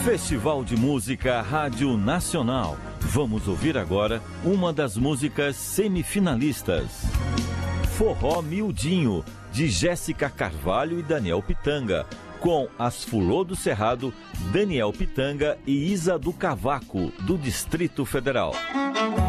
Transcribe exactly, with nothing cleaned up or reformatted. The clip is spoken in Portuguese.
Festival de Música Rádio Nacional. Vamos ouvir agora uma das músicas semifinalistas. Forró Miudinho, de Jéssica Carvalho e Daniel Pitanga, com As Fulô do Cerrado, Daniel Pitanga e Isa do Cavaco, do Distrito Federal.